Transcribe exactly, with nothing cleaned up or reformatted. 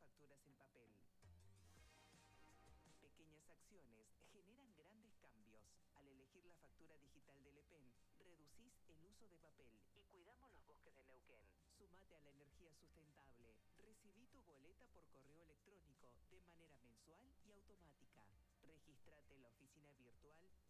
facturas en papel. Pequeñas acciones generan grandes cambios. Al elegir la factura digital de Lepén, reducís el uso de papel y cuidamos los bosques de Neuquén. Sumate a la energía sustentable. Recibí tu boleta por correo electrónico de manera mensual y automática. Regístrate en la oficina virtual